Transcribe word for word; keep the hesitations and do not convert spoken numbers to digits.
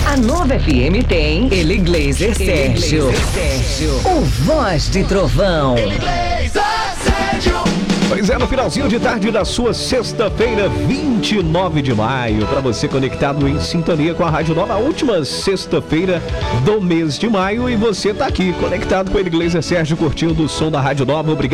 A Nova F M tem Eli Glazer Sérgio. Sérgio, o Voz de Trovão. Pois é, no finalzinho de tarde da sua sexta-feira, vinte e nove de maio, para você conectado em sintonia com a Rádio Nova, a última sexta-feira do mês de maio, e você tá aqui conectado com Eli Glazer Sérgio, curtindo o som da Rádio Nova. Obrigado.